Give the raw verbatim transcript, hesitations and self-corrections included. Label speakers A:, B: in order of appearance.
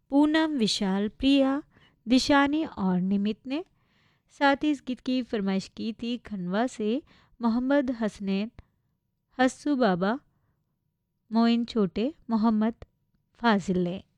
A: पूनम, विशाल, प्रिया, दिशानी और निमित ने। साथ ही इस गीत की फरमाइश की थी खंडवा से मोहम्मद हसनैन, हस्सू बाबा, मोइन छोटे, मोहम्मद फाजिल ने।